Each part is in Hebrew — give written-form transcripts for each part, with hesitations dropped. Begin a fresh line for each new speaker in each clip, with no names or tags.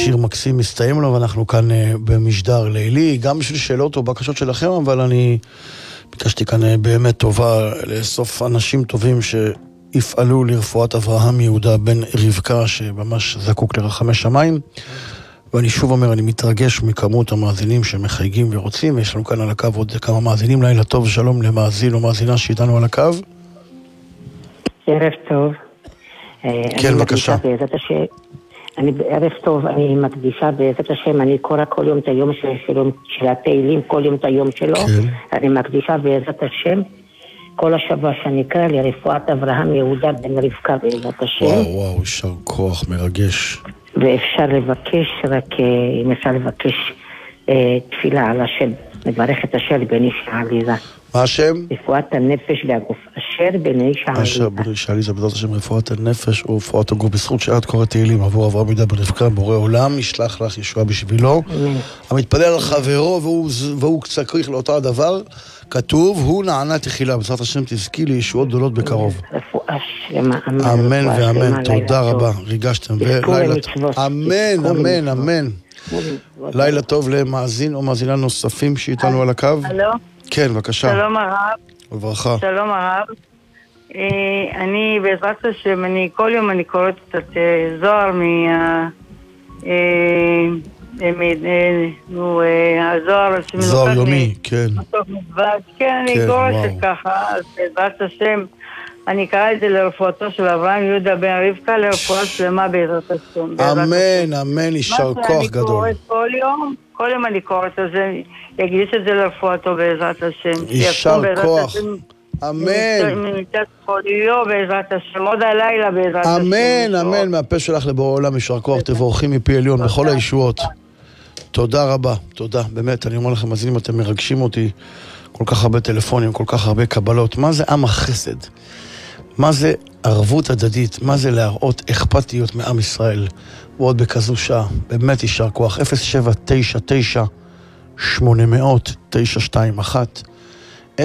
שיר מקסים מסתיים לו, ואנחנו כאן במשדר לילי, גם בשביל שאלות או בקשות שלכם, אבל אני ביקשתי כאן באמת טובה לאסוף אנשים טובים שיפעלו לרפואת אברהם יהודה בן רבקה, שממש זקוק לרחמי שמיים. ואני שוב אומר, אני מתרגש מכמות המאזינים שמחייגים ורוצים, ויש לנו כאן על הקו עוד כמה מאזינים. לילה טוב, שלום למאזין או מאזינה שאיתנו על הקו.
ערב טוב.
כן, בבקשה.
ערב טוב, אני מקדישה בעזרת השם, אני קורא כל יום את היום של התהילים, כל יום את היום שלו. כן. אני מקדישה בעזרת השם, כל השבוע שאני אקרא לרפואת אברהם יהודה בן רבקה בעזרת השם.
וואו, יישר כוח, מרגש.
ואפשר לבקש, רק אם אפשר לבקש תפילה על השם, לברך את אשר בן איש העליזה.
מה השם?
רפואת הנפש והגוף, אשר בן איש העליזה.
אשר בן איש העליזה, בעזרת השם, רפואת הנפש ורפואת הגוף, בזכות שאת קוראת תהילים עבור אברהם יהודה בן רבקה, בורא עולם, ישלח לך ישועה בשבילו. המתפלל על חברו והוא צריך לאותו הדבר, כתוב, הוא נענה תחילה, בעזרת השם תזכי לישועות גדולות בקרוב.
רפואה שלמה,
אמן ואמן, תודה רבה, ריגשתם. אמן, אמן, אמן. לילה טוב למאזין או מאזינה נוספים שאיתנו על הקו.
הלו?
כן, בבקשה.
שלום הרב.
וברכה.
שלום הרב. אני בעזרת השם, כל יום אני קוראת קצת זוהר הזוהר
זוהר יומי, כן.
כן, אני קוראת ככה, אז בעזרת השם אני קרא את זה לרפואתו של אברהם יהודה בן רבקה, לרפואה שלמה בעזרת השם.
אמן, אמן, יישר כוח גדול.
כל יום אני קוראת, אז אני אקדיש את זה לרפואתו בעזרת השם.
יישר כוח. אמן.
ממיטת חוליו בעזרת השם, עוד הלילה בעזרת השם.
אמן, אמן, מהפה שלך לבורא עולם, יישר כוח, תבורכים מפי עליון בכל הישועות. תודה רבה, תודה. באמת, אני אומר לכם, מאזינים, אתם מרגשים אותי. כל כך הרבה טלפונים, כל כך הרבה קבלות. מה זה עם החסד? מה זה ערבות הדדית? מה זה להראות אכפתיות מעם ישראל? ועוד בכזו שעה, באמת יישר כוח. 0799-800-921 0799-800-921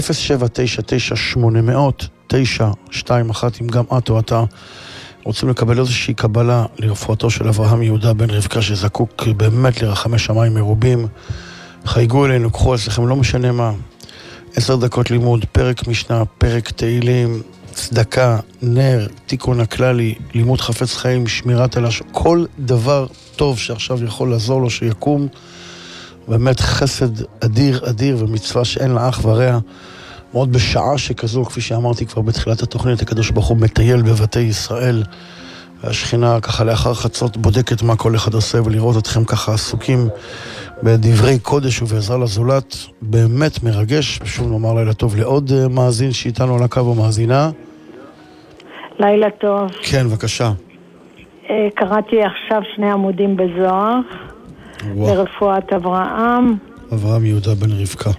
אם גם את או אתה רוצים לקבל איזושהי קבלה לרפואתו של אברהם יהודה בן רבקה, שזקוק באמת לרחמי שמיים מרובים, חייגו אלינו, קחו אצלכם, לא משנה מה. 10 דקות לימוד, פרק משנה, פרק תהילים, צדקה, נר, תיקון הכללי, לימוד חפץ חיים, שמירת הלשון, כל דבר טוב שעכשיו יכול לעזור לו שיקום. באמת חסד אדיר אדיר ומצווה שאין לה אח ורע. מאוד בשעה שכזו, כפי שאמרתי כבר בתחילת התוכנית, הקדוש ברוך הוא מטייל בבתי ישראל, והשכינה ככה לאחר חצות בודקת מה כל אחד עושה, ולראות אתכם ככה עסוקים בדברי קודש ובעזרה לזולת, באמת מרגש. ושוב נאמר לילה טוב לעוד מאזין שאיתנו על הקו או מאזינה.
לילה טוב.
כן, בבקשה.
קראתי עכשיו 2 עמודים בזוהר לרפואת אברהם
יהודה בן רבקה.